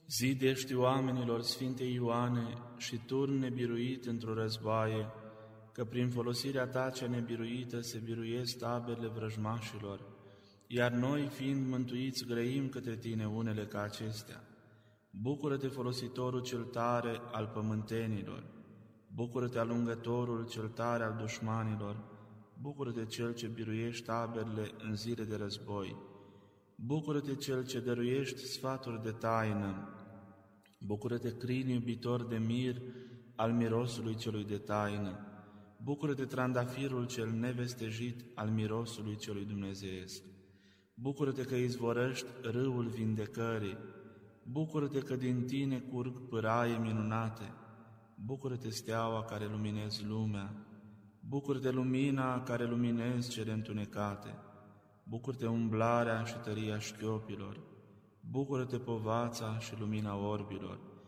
Zidești oamenilor, Sfinte Ioane, și turn nebiruit într-o războaie, că prin folosirea ta cea nebiruită se biruiesc taberele vrăjmașilor, iar noi, fiind mântuiți, grăim către tine unele ca acestea. Bucură-te, folositorul cel tare al pământenilor, bucură-te, alungătorul cel tare al dușmanilor, bucură-te, cel ce biruiești taberele în zile de război, bucură-te, cel ce dăruiești sfaturi de taină, bucură-te, crin iubitor de mir al mirosului celui de taină, bucură-te, trandafirul cel nevestejit al mirosului celui dumnezeiesc, bucură-te că izvorăști râul vindecării, bucură-te că din tine curg pâraie minunate, bucură-te, steaua care luminezi lumea, bucură-te, lumina care luminezi cele întunecate, bucură-te, umblarea și tăria șchiopilor, bucură-te, povața și lumina orbilor,